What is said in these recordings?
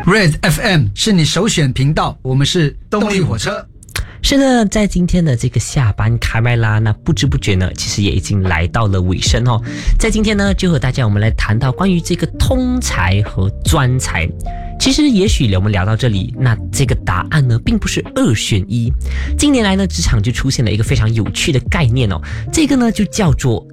Red FM 是你首选频道，我们是动力火车。 是的，在今天的这个下班开麦啦，那不知不觉呢，其实也已经来到了尾声哦。在今天呢，就和大家我们来谈到关于这个通才和专才。其实也许我们聊到这里，那这个答案呢，并不是2选1。近年来呢，职场就出现了一个非常有趣的概念哦，这个呢就叫做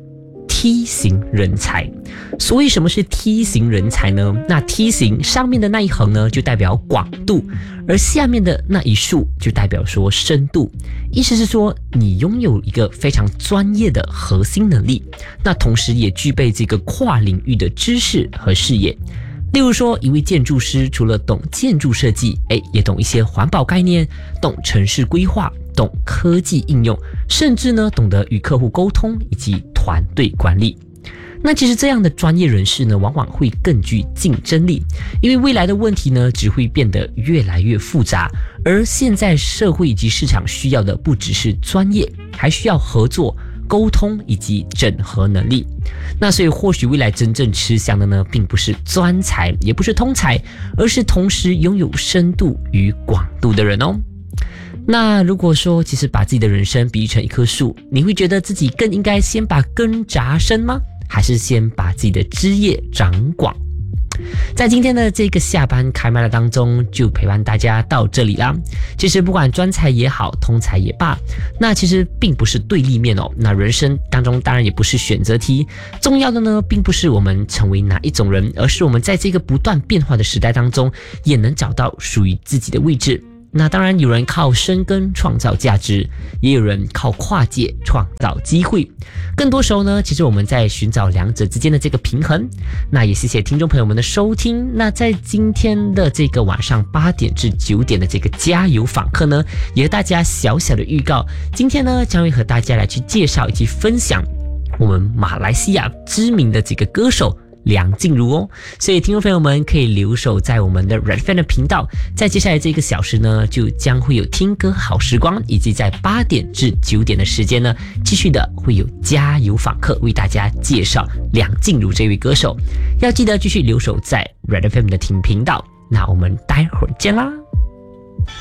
T 型人才。所谓什么是 T 型人才呢？那 T 型上面的那一横呢，就代表广度，而下面的那一竖就代表说深度。意思是说，你拥有一个非常专业的核心能力，那同时也具备这个跨领域的知识和视野。例如说，一位建筑师除了懂建筑设计，也懂一些环保概念，懂城市规划，懂科技应用，甚至呢懂得与客户沟通以及团队管理。那其实这样的专业人士呢，往往会更具竞争力，因为未来的问题呢，只会变得越来越复杂，而现在社会以及市场需要的不只是专业，还需要合作、沟通以及整合能力。那所以或许未来真正吃香的呢，并不是专才，也不是通才，而是同时拥有深度与广度的人哦。那如果说其实把自己的人生比喻成一棵树，你会觉得自己更应该先把根扎深吗？还是先把自己的枝叶长广？在今天的这个下班开麦的当中，就陪伴大家到这里啦。其实不管专才也好，通才也罢，那其实并不是对立面哦。那人生当中当然也不是选择题，重要的呢，并不是我们成为哪一种人，而是我们在这个不断变化的时代当中，也能找到属于自己的位置。那当然有人靠深耕创造价值，也有人靠跨界创造机会。更多时候呢，其实我们在寻找两者之间的这个平衡。那也谢谢听众朋友们的收听。那在今天的这个晚上8点至9点的这个加油访客呢，也和大家小小的预告，今天呢将会和大家来去介绍以及分享我们马来西亚知名的这个歌手梁静茹哦。所以听众朋友们可以留守在我们的 Red FM 的频道，在接下来这个小时呢，就将会有听歌好时光，以及在8点至9点的时间呢，继续的会有加油访客为大家介绍梁静茹这位歌手。要记得继续留守在 Red FM 的听频道，那我们待会儿见啦。